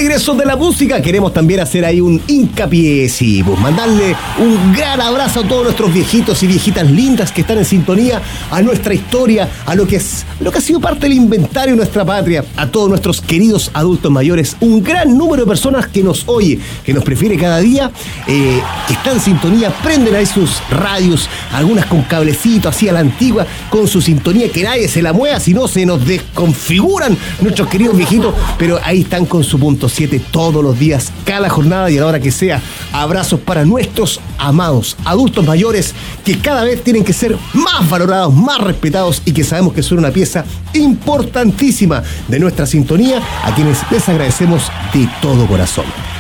regreso de la música, queremos también hacer ahí un hincapié, sí, pues mandarle un gran abrazo a todos nuestros viejitos y viejitas lindas que están en sintonía, a nuestra historia, a lo que ha sido parte del inventario de nuestra patria, a todos nuestros queridos adultos mayores, un gran número de personas que nos oye, que nos prefiere cada día, que están en sintonía, prenden ahí sus radios, algunas con cablecito así a la antigua, con su sintonía, que nadie se la mueva, si no se nos desconfiguran nuestros queridos viejitos, pero ahí están con su punto 7 todos los días, cada jornada y a la hora que sea. Abrazos para nuestros amados adultos mayores que cada vez tienen que ser más valorados, más respetados y que sabemos que son una pieza importantísima de nuestra sintonía, a quienes les agradecemos de todo corazón.